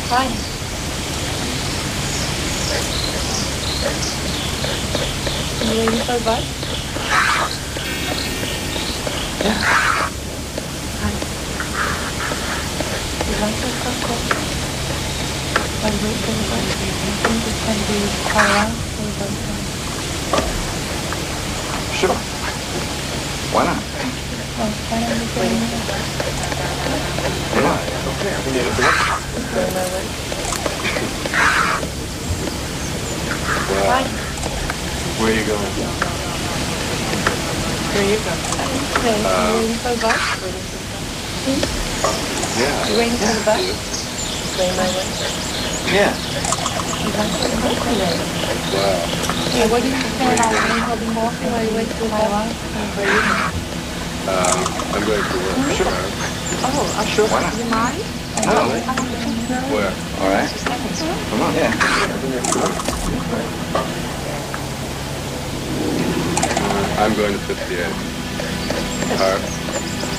Hi. You waiting for a bus? Yeah. Hi. You want to come home? While you wait for the bus? I think it can be car around for the bus. Sure. Why not? Oh, why don't you wait? Yeah. Going my way. Well, Hi. where are you going? Where are you going? Okay, you waiting for the bus? Yeah. You waiting for the bus? Going my way. Yeah. You want to come today? Wow. Hey, what do you say about holding coffee while you wait for the bus? Where are you going? I'm going to work. Sure. Oh, Sure. Why not? You mind? No. Where? All right. Come on. Yeah. I'm going to 58.